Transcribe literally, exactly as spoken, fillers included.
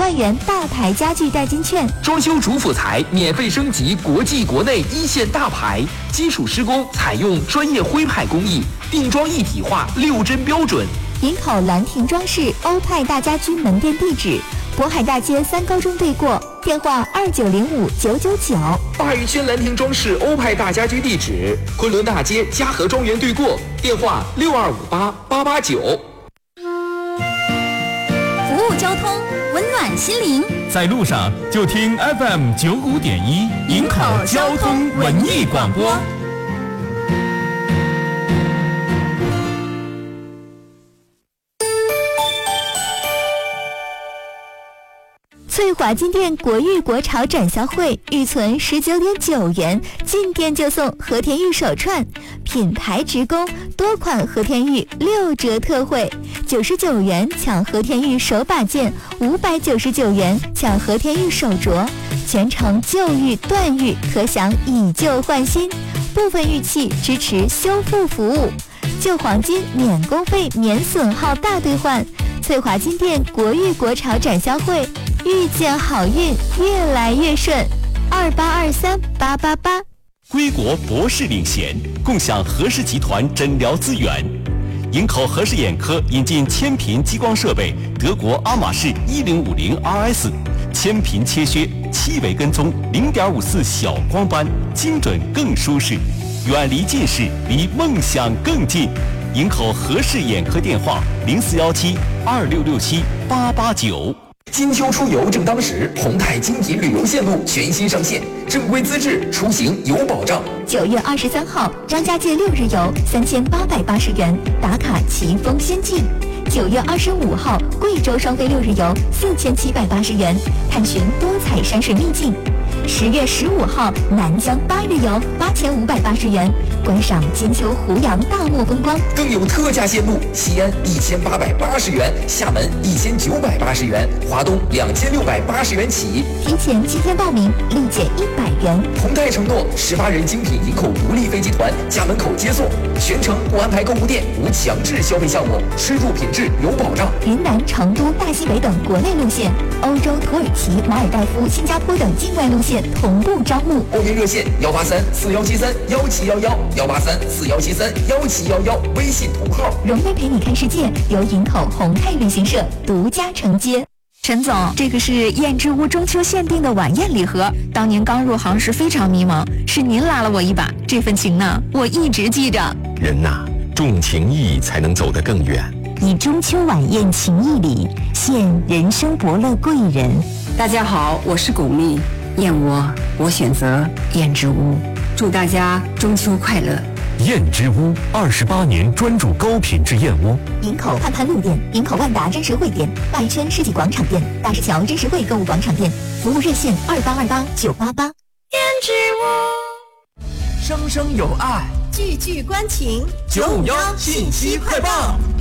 万元大牌家具代金券， 装修主辅材免费升级国际国内一线大牌，基础施工采用专业徽派工艺，定装一体化，六针标准。 营口兰亭装饰欧派大家居门店地址：渤海大街三高中对过，电话二九零五九九九。 鲅鱼圈兰亭装饰欧派大家居地址：昆仑大街嘉禾庄园对过，电话六二五八八八九。 服务交通，温暖心灵， 在路上就听 F M 九五点一营口交通文艺广播。 翠华金店国誉国潮展销会预存十九点九元，进店就送和田玉手串，品牌直供，多款和田玉六折特惠，九十九元抢和田玉手把件，五百九十九元抢和田玉手镯，全程旧玉断玉，可享以旧换新，部分玉器支持修复服务，旧黄金免工费免损耗大兑换。翠华金店国誉国潮展销会，遇见好运，越来越顺。二八二三八八八。 归国博士领衔，共享和氏集团诊疗资源。营口和氏眼科引进千频激光设备，德国阿玛仕一零五零 R S， 千频切削，七维跟踪，零点五四小光斑，精准更舒适，远离近视，离梦想更近。营口和氏眼科电话零四幺七二六六七八八九。 金秋出游正当时，宏泰精品旅游线路全新上线，正规资质，出行有保障。 九月二十三号，张家界六日游三千八百八十元，打卡奇峰仙境。九月二十五号，贵州双飞六日游四千七百八十元，探寻多彩山水秘境。十月十五号，南疆八日游八千五百八十元，观赏金秋湖洋大漠风光。 更有特价线路，西安一千八百八十元，厦门一千九百八十元，华东两千六百八十元起。 提前七天报名，立减一百元。 宏泰承诺十八人精品营口独立飞机团家门口接送，全程不安排购物店，无强制消费项目，吃住品质有保障。 云南、成都、大西北等国内路线，欧洲、土耳其、马尔代夫、新加坡等境外路线同步招募。 报名热线幺八三四幺七三幺七幺幺幺八三四幺七三幺七幺幺，微信同号。 荣威陪你看世界由营口宏泰旅行社独家承接。 陈总，这个是燕之屋中秋限定的晚宴礼盒，当年刚入行时非常迷茫，是您拉了我一把，这份情呢，我一直记着。 人呐，重情义才能走得更远。 以中秋晚宴情谊礼，献人生伯乐贵人。 大家好，我是巩俐，燕窝我选择燕之屋，祝大家中秋快乐。 燕之屋二十八年专注高品质燕窝。 营口盼盼路店、营口万达真实汇店、外圈世纪广场店、大石桥真实汇购物广场店，服务热线二八二八九八八。 燕之屋， 生生有爱， 句句关情。 九五幺信息快报。